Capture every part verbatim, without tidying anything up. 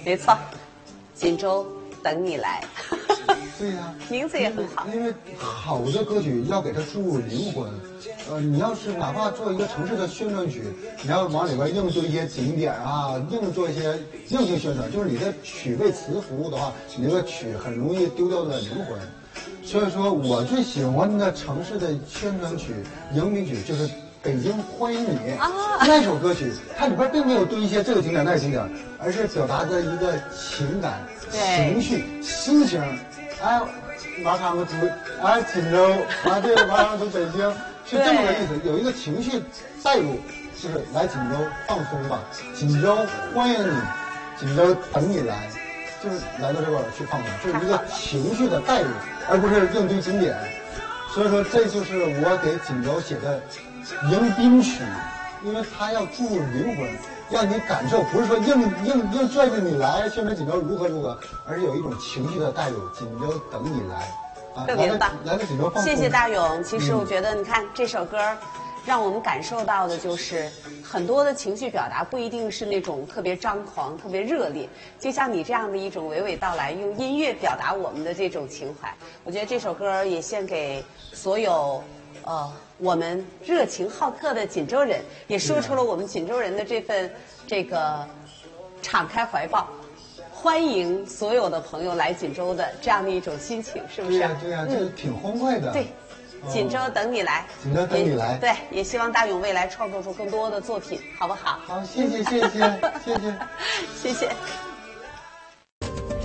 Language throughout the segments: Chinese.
没错，锦州等你来。 对呀、啊， 名字也很好。 因为好的歌曲要给它注入灵魂。呃，你要是哪怕做一个城市的宣传曲，你要往里边硬做一些景点啊，硬做一些硬性宣传，就是你的曲为词服务的话，你这个曲很容易丢掉的灵魂。所以说我最喜欢的城市的宣传曲、迎宾曲就是《北京欢迎你》啊，那首歌曲，它里边并没有堆一些这个景点那个景点，而是表达着一个情感、情绪、心情。哎，马上我住，哎，锦州，啊，这个马上住北京，是这么个意思，有一个情绪带入，就是来锦州放松吧，锦州欢迎你，锦州等你来，就是来到这块儿去放松，就是一个情绪的带入，而不是硬堆景点。所以说，这就是我给锦州写的迎宾曲，因为它要注入灵魂。让你感受，不是说硬硬硬拽着你来宣传锦州如何如何，而是有一种情绪的带入。锦州等你来，啊， 特别棒！ 来到锦州放松。 谢谢大勇。其实我觉得，你看、嗯、这首歌，让我们感受到的就是很多的情绪表达不一定是那种特别张狂、特别热烈，就像你这样的一种娓娓道来，用音乐表达我们的这种情怀。我觉得这首歌也献给所有。呃，我们热情好客的锦州人，也说出了我们锦州人的这份这个敞开怀抱，欢迎所有的朋友来锦州的这样的一种心情，是不是？ 对呀、啊，对呀、啊，这、嗯、挺欢快的。 对，锦州等你来， 锦州等你来。 对，也希望大勇未来创作出更多的作品，好不好？ 好，谢谢，谢谢，谢谢， 谢谢。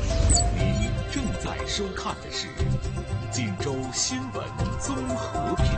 您正在收看的是锦州新闻综合频道。